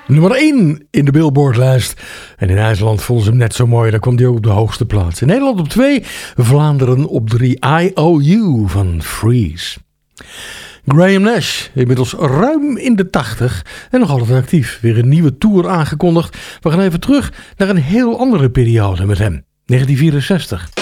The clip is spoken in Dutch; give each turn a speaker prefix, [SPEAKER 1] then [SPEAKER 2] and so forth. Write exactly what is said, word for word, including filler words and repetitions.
[SPEAKER 1] Nummer één in de Billboardlijst. En in IJsland vonden ze hem net zo mooi. Daar kwam hij ook op de hoogste plaats. In Nederland op twee. Vlaanderen op drie. I O U van Freeze. Graham Nash, inmiddels ruim in de tachtig en nog altijd actief. Weer een nieuwe tour aangekondigd. We gaan even terug naar een heel andere periode met hem. negentien vierenzestig.